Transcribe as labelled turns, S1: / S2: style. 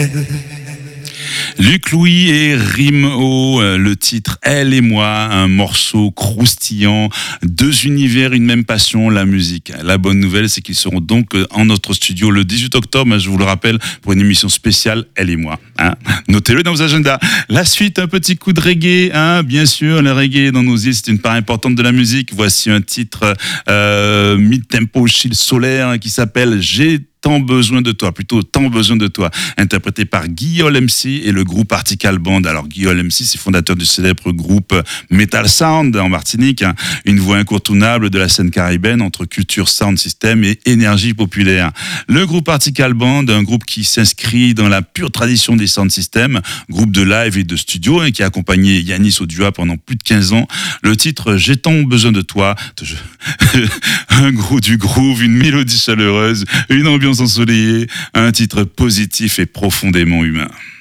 S1: Luc Louis et Rimho, le titre Elle et moi, un morceau croustillant, deux univers, une même passion, la musique. La bonne nouvelle, c'est qu'ils seront donc en notre studio le 18 octobre, je vous le rappelle, pour une émission spéciale Elle et moi. Hein. Notez-le dans vos agendas. La suite, un petit coup de reggae, hein. Bien sûr, le reggae dans nos îles, c'est une part importante de la musique. Voici un titre mid-tempo chill solaire qui s'appelle J'ai tant besoin de toi, plutôt tant besoin de toi, interprété par Guillaume MC et le groupe Article Band. Alors Guillaume MC, c'est fondateur du célèbre groupe Metal Sound en Martinique, hein, une voix incontournable de la scène caribéenne entre culture sound system et énergie populaire. Le groupe Article Band, un groupe qui s'inscrit dans la pure tradition des sound systems, groupe de live et de studio, hein, qui a accompagné Yanis Odua pendant plus de 15 ans. Le titre J'ai tant besoin de toi, du groove, une mélodie chaleureuse, une ambiance ensoleillée, un titre positif et profondément humain.